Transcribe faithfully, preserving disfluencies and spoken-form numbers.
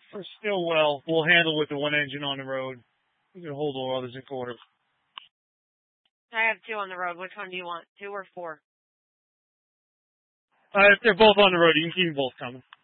For Stillwell, we'll handle with the one engine on the road. We can hold all others in quarter. I have two on the road. Which one do you want? Two or four? Uh, if they're both on the road, you can keep them both coming.